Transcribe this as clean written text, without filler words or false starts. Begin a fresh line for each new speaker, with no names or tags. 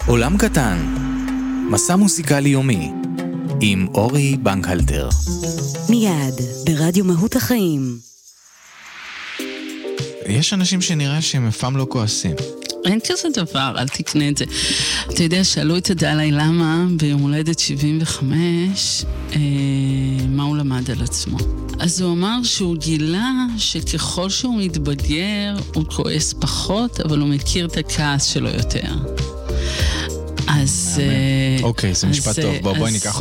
עולם קטן, מסע מוסיקלי יומי, עם אורי בנקהלטר.
מיד, ברדיו מהות החיים.
יש אנשים שנראה שהם פעם לא כועסים.
אין כזה דבר, אל תקנה את זה. אתה יודע, שאלו את הדלי למה ביום הולדת 75, מה הוא למד על עצמו. אז הוא אמר שהוא גילה שככל שהוא מתבגר, הוא כועס פחות, אבל הוא מכיר את הכעס שלו יותר. אז...
אוקיי, זה משפט טוב. בואי ניקח